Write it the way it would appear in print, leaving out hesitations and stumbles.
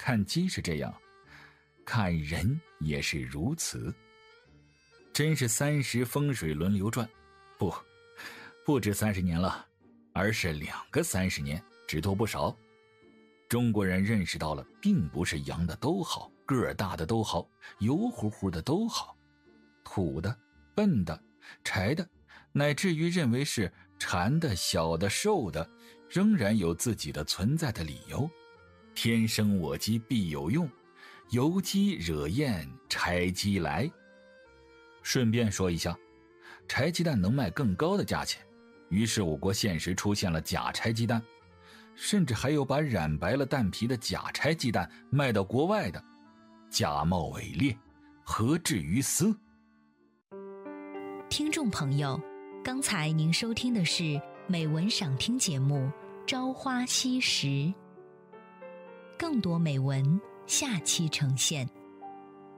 看鸡是这样，看人也是如此。真是30风水轮流转，不止30年了，而是2个30年，只多不少。中国人认识到了，并不是阳的都好，个儿大的都好，油乎乎的都好，土的、笨的、柴的，乃至于认为是馋的、小的、瘦的，仍然有自己的存在的理由。天生我鸡必有用，油鸡惹厌柴鸡来。顺便说一下，柴鸡蛋能卖更高的价钱，于是我国现实出现了假柴鸡蛋，甚至还有把染白了蛋皮的假柴鸡蛋卖到国外的，假冒伪劣，何至于斯？ 听众朋友，刚才您收听的是美文赏听节目《朝花夕拾》，更多美文下期呈现。